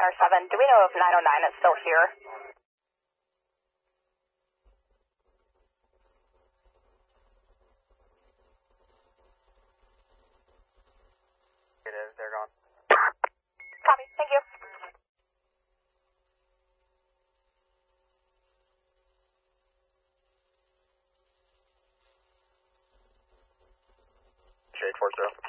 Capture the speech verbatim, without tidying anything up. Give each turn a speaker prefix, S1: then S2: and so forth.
S1: R seven. Do we know if nine oh nine is still here?
S2: It is, they're gone.
S1: Copy, thank you.
S2: eight four zero.